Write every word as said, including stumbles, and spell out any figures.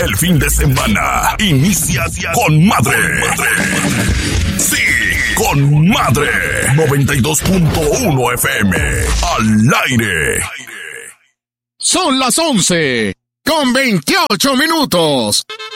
El fin de semana inicia con madre. Sí, con madre. noventa y dos punto uno F M. Al aire. Son las once con veintiocho minutos.